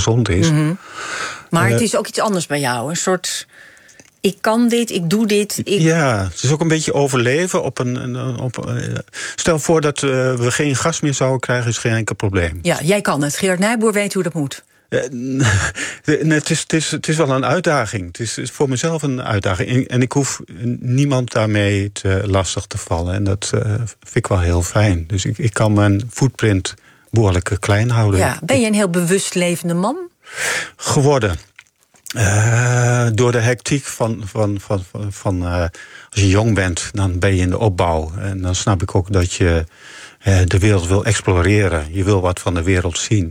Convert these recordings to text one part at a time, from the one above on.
gezond is. Mm-hmm. Maar het is ook iets anders bij jou. Een soort, ik kan dit, ik doe dit. Ja, het is ook een beetje overleven. Stel voor dat we geen gas meer zouden krijgen, is geen enkel probleem. Ja, jij kan het. Gerard Nijboer weet hoe dat moet. Het is wel een uitdaging. Het is voor mezelf een uitdaging. En ik hoef niemand daarmee lastig te vallen. En dat vind ik wel heel fijn. Dus ik kan mijn footprint behoorlijk klein houden. Ja, ben je een heel bewust levende man? Geworden. Door de hectiek van als je jong bent, dan ben je in de opbouw. En dan snap ik ook dat je de wereld wil exploreren. Je wil wat van de wereld zien.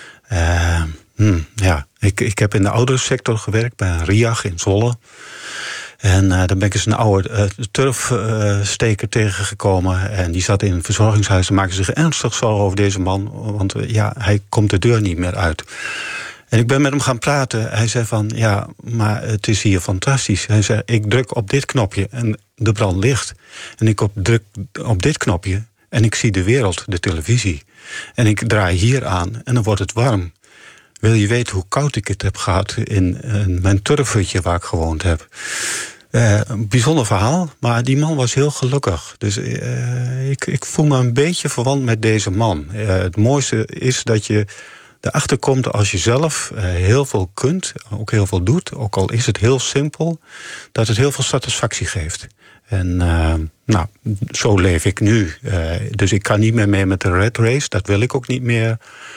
Ik heb in de ouderensector gewerkt bij een RIAG in Zwolle. En dan ben ik eens een oude turfsteker tegengekomen. En die zat in een verzorgingshuis en maakte zich ernstig zorgen over deze man. Want hij komt de deur niet meer uit. En ik ben met hem gaan praten. Hij zei van, ja, maar het is hier fantastisch. Hij zei, ik druk op dit knopje en de brand ligt. En ik druk op dit knopje en ik zie de wereld, de televisie. En ik draai hier aan en dan wordt het warm. Wil je weten hoe koud ik het heb gehad in mijn turfhutje waar ik gewoond heb? Een bijzonder verhaal, maar die man was heel gelukkig. Dus ik voel me een beetje verwant met deze man. Het mooiste is dat je erachter komt als je zelf heel veel kunt, ook heel veel doet, ook al is het heel simpel, dat het heel veel satisfactie geeft. En zo leef ik nu. Dus ik kan niet meer mee met de rat race, dat wil ik ook niet meer.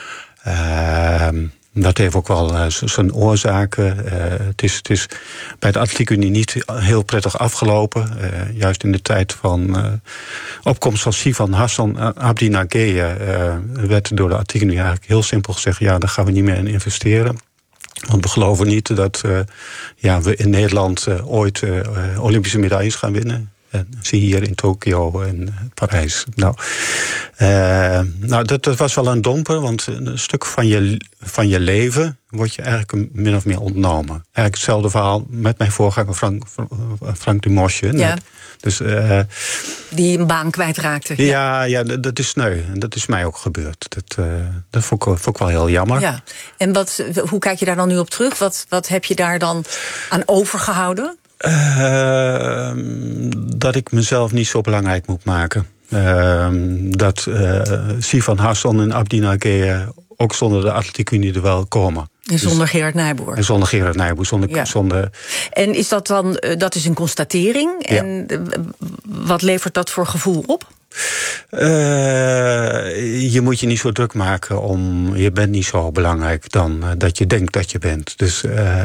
Dat heeft ook wel zijn oorzaken. Het is bij de Atletiekunie niet heel prettig afgelopen. Juist in de tijd van opkomst van Sivan Hassan Abdi Nageye werd door de Atletiekunie eigenlijk heel simpel gezegd, ja, daar gaan we niet meer in investeren. Want we geloven niet dat we in Nederland ooit Olympische medailles gaan winnen. Zie hier in Tokio en Parijs. Dat was wel een domper, want een stuk van je leven wordt je eigenlijk min of meer ontnomen. Eigenlijk hetzelfde verhaal met mijn voorganger Frank Dumosje. Ja. Dus, die een baan kwijtraakte. Ja, dat is sneu. En dat is mij ook gebeurd. Dat vond ik wel heel jammer. Ja. En hoe kijk je daar dan nu op terug? Wat heb je daar dan aan overgehouden? Dat ik mezelf niet zo belangrijk moet maken. Dat Sivan Hassan en Abdi Nageye ook zonder de Atletiekunie er wel komen. En zonder Gerard Nijboer. En zonder Gerard Nijboer. Zonder... En is dat dan, dat is een constatering? Ja. En wat levert dat voor gevoel op? Je moet je niet zo druk maken je bent niet zo belangrijk dan dat je denkt dat je bent. Dus,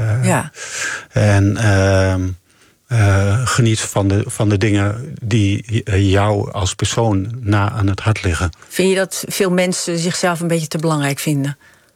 geniet van de dingen die jou als persoon na aan het hart liggen. Vind je dat veel mensen zichzelf een beetje te belangrijk vinden?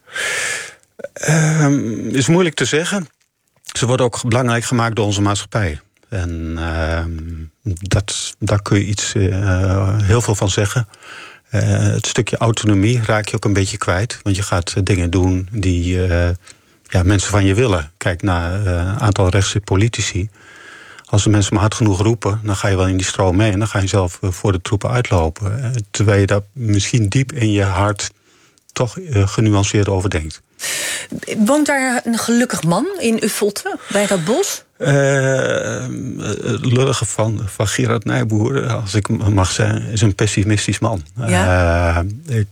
Is moeilijk te zeggen. Ze worden ook belangrijk gemaakt door onze maatschappij. En daar kun je heel veel van zeggen. Het stukje autonomie raak je ook een beetje kwijt. Want je gaat dingen doen die mensen van je willen. Kijk naar een aantal rechtse politici. Als de mensen maar hard genoeg roepen, dan ga je wel in die stroom mee. En dan ga je zelf voor de troepen uitlopen. Terwijl je daar misschien diep in je hart toch genuanceerd over denkt. Woont daar een gelukkig man in Uffelte, bij dat bos? Het lullige van Gerard Nijboer, als ik mag zeggen, is een pessimistisch man. Ja?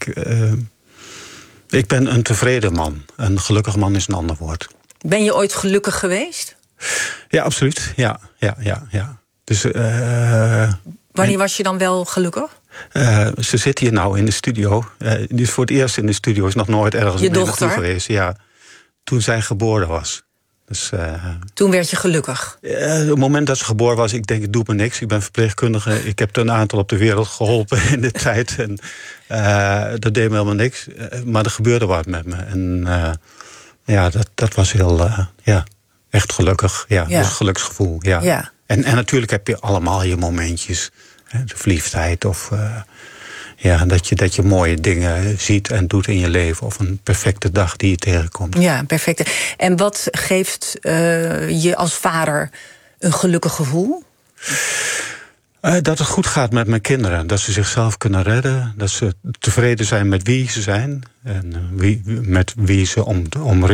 Ik ben een tevreden man. Een gelukkig man is een ander woord. Ben je ooit gelukkig geweest? Ja, absoluut. Ja. Dus, wanneer was je dan wel gelukkig? Ze zit hier nou in de studio. Die is voor het eerst in de studio. Is nog nooit ergens mee naartoe geweest. Ja, toen zij geboren was. Dus, toen werd je gelukkig? Op het moment dat ze geboren was, ik denk, het doet me niks. Ik ben verpleegkundige. Ik heb er een aantal op de wereld geholpen in de tijd. En dat deed me helemaal niks. Maar er gebeurde wat met me. En dat was heel, echt gelukkig. Ja, dat was een geluksgevoel. Ja. En natuurlijk heb je allemaal je momentjes. De verliefdheid of dat je mooie dingen ziet en doet in je leven. Of een perfecte dag die je tegenkomt. Ja, perfecte. En wat geeft je als vader een gelukkig gevoel? Dat het goed gaat met mijn kinderen. Dat ze zichzelf kunnen redden. Dat ze tevreden zijn met wie ze zijn. En met wie ze omringen.